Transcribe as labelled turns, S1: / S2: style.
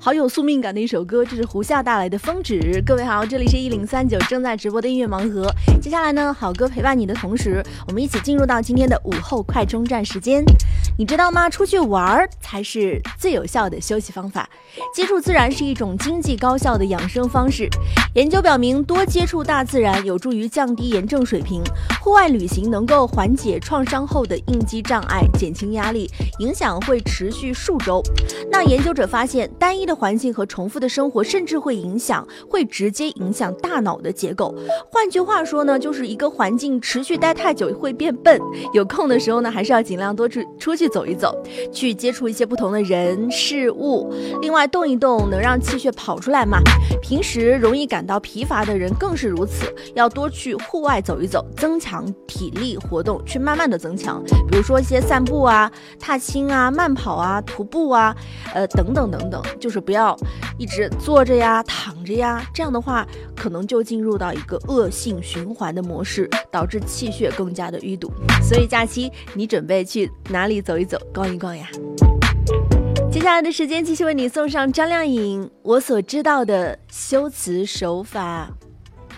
S1: 好有宿命感的一首歌，这是胡夏带来的风止。各位好，这里是1039正在直播的音乐盲盒。接下来呢，好歌陪伴你的同时，我们一起进入到今天的午后快充站时间。你知道吗？出去玩才是最有效的休息方法。接触自然是一种经济高效的养生方式。研究表明，多接触大自然有助于降低炎症水平。户外旅行能够缓解创伤后的应激障碍，减轻压力，影响会持续数周。那研究者发现，单一的环境和重复的生活甚至会直接影响大脑的结构。换句话说呢，就是一个环境持续待太久会变笨。有空的时候呢，还是要尽量多出去走一走，去接触一些不同的人事物。另外动一动能让气血跑出来嘛。平时容易感到疲乏的人更是如此，要多去户外走一走，增强体力活动，去慢慢的增强。比如说一些散步啊、踏青啊、慢跑啊、徒步啊，等等等等，就是不要一直坐着呀、躺着呀，这样的话可能就进入到一个恶性循环的模式，导致气血更加的淤堵。所以假期你准备去哪里走一走、逛一逛呀？接下来的时间继续为你送上张靓颖我所知道的修辞手法。